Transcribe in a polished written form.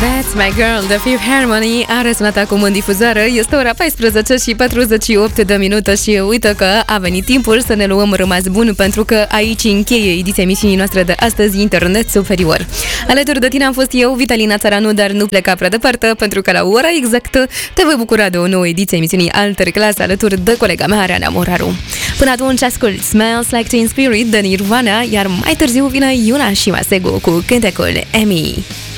That's My Girl, The Fifth Harmony a răsunat acum în difuzare. Este ora 14 și 48 de minute și uite că a venit timpul să ne luăm rămas bun, pentru că aici încheie ediția emisiunii noastre de astăzi, Internet Superior. Alături de tine am fost eu, Vitalina Țăranu, dar nu pleca prea departe, pentru că la ora exactă te voi bucura de o nouă ediție a emisiunii Alter Class alături de colega mea, Ariana Moraru. Până atunci ascult Smells Like Teen Spirit de Nirvana, iar mai târziu vine Yuna Shimasego cu cântecul Emmy.